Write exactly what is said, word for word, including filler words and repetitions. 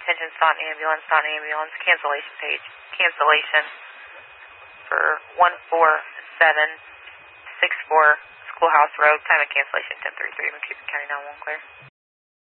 attention, Staunton Ambulance, Staunton Ambulance, cancellation page, cancellation for one four seven six four Schoolhouse Road, time of cancellation ten thirty-three, McCupid County nine one one clear.